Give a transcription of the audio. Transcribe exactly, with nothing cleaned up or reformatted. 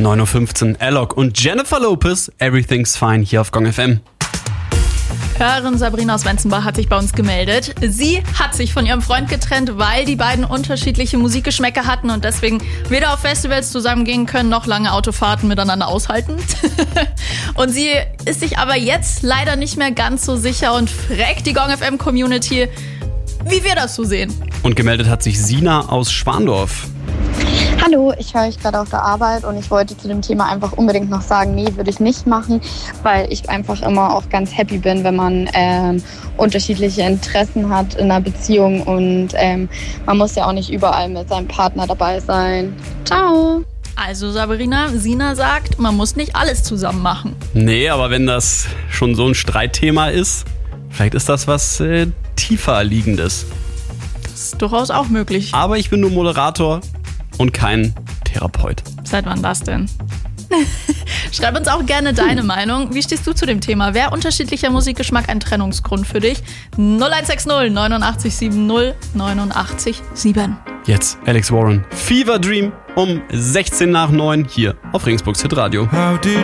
neun Uhr fünfzehn, Alok und Jennifer Lopez, Everything's Fine hier auf Gong F M. Hörerin Sabrina aus Wenzenbach hat sich bei uns gemeldet. Sie hat sich von ihrem Freund getrennt, weil die beiden unterschiedliche Musikgeschmäcker hatten und deswegen weder auf Festivals zusammen gehen können, noch lange Autofahrten miteinander aushalten. Und sie ist sich aber jetzt leider nicht mehr ganz so sicher und fragt die Gong F M Community, wie wir das so sehen. Und gemeldet hat sich Sina aus Schwandorf. Hallo, ich höre euch gerade auf der Arbeit und ich wollte zu dem Thema einfach unbedingt noch sagen, nee, würde ich nicht machen, weil ich einfach immer auch ganz happy bin, wenn man ähm, unterschiedliche Interessen hat in einer Beziehung und ähm, man muss ja auch nicht überall mit seinem Partner dabei sein. Ciao! Also Sabrina, Sina sagt, man muss nicht alles zusammen machen. Nee, aber wenn das schon so ein Streitthema ist, vielleicht ist das was äh, tiefer liegendes. Das ist durchaus auch möglich. Aber ich bin nur Moderator und kein Therapeut. Seit wann das denn? Schreib uns auch gerne deine hm. Meinung. Wie stehst du zu dem Thema? Wäre unterschiedlicher Musikgeschmack ein Trennungsgrund für dich? null eins sechs null neunundachtzig siebzig neunundachtzig sieben. Jetzt Alex Warren, Fever Dream um sechzehn nach neun hier auf Regensburgs Hitradio.